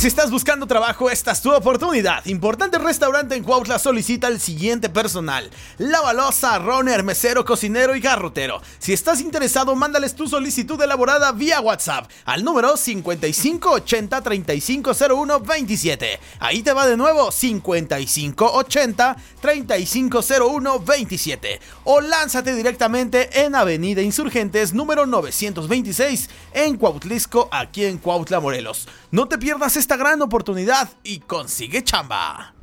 Si estás buscando trabajo, esta es tu oportunidad. Importante restaurante en Cuautla solicita el siguiente personal: lavaloza, runner, mesero, cocinero y garrotero. Si estás interesado, mándales tu solicitud elaborada vía WhatsApp al número 5580-350127. Ahí te va de nuevo, 5580-350127. O lánzate directamente en Avenida Insurgentes número 926 en Cuautlisco, aquí en Cuautla, Morelos. No te pierdas esta gran oportunidad y consigue chamba.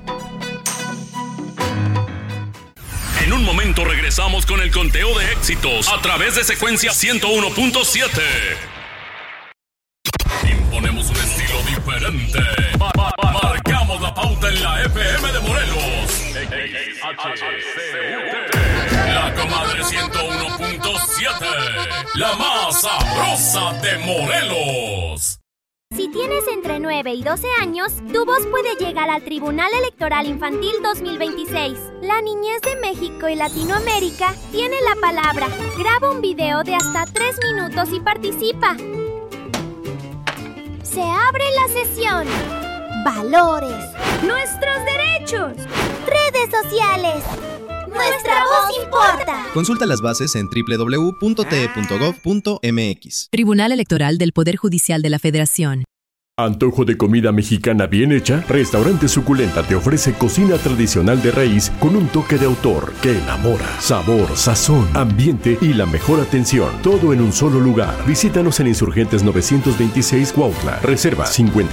En un momento regresamos con el conteo de éxitos a través de Secuencia 101.7. Imponemos un estilo diferente. Marcamos la pauta en la FM de Morelos. La Comadre 101.7. La más sabrosa de Morelos. Si tienes entre 9 y 12 años, tu voz puede llegar al Tribunal Electoral Infantil 2026. La niñez de México y Latinoamérica tiene la palabra. Graba un video de hasta 3 minutos y participa. Se abre la sesión. Valores. Nuestros derechos. Redes sociales. Nuestra voz importa. Consulta las bases en www.te.gov.mx. Tribunal Electoral del Poder Judicial de la Federación. ¿Antojo de comida mexicana bien hecha? Restaurante Suculenta te ofrece cocina tradicional de raíz con un toque de autor que enamora. Sabor, sazón, ambiente y la mejor atención. Todo en un solo lugar. Visítanos en Insurgentes 926 Cuautla. Reserva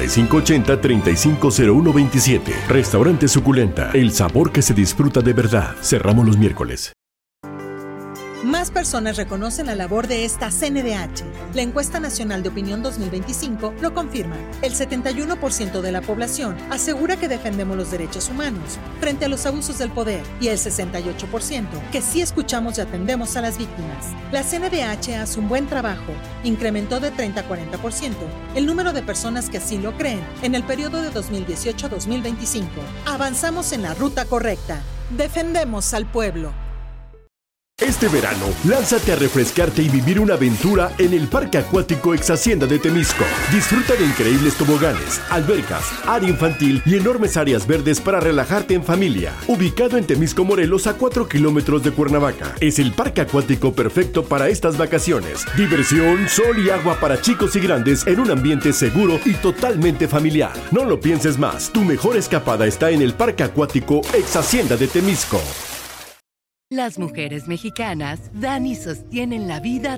5580-350127. Restaurante Suculenta. El sabor que se disfruta de verdad. Cerramos los miércoles. Más personas reconocen la labor de esta CNDH. La Encuesta Nacional de Opinión 2025 lo confirma. El 71% de la población asegura que defendemos los derechos humanos frente a los abusos del poder y el 68% que sí escuchamos y atendemos a las víctimas. La CNDH hace un buen trabajo. Incrementó de 30 a 40% el número de personas que así lo creen en el periodo de 2018 a 2025. Avanzamos en la ruta correcta. Defendemos al pueblo. Este verano, lánzate a refrescarte y vivir una aventura en el Parque Acuático Ex Hacienda de Temisco. Disfruta de increíbles toboganes, albercas, área infantil y enormes áreas verdes para relajarte en familia. Ubicado en Temisco, Morelos, a 4 kilómetros de Cuernavaca. Es el parque acuático perfecto para estas vacaciones. Diversión, sol y agua para chicos y grandes en un ambiente seguro y totalmente familiar. No lo pienses más, tu mejor escapada está en el Parque Acuático Ex Hacienda de Temisco. Las mujeres mexicanas dan y sostienen la vida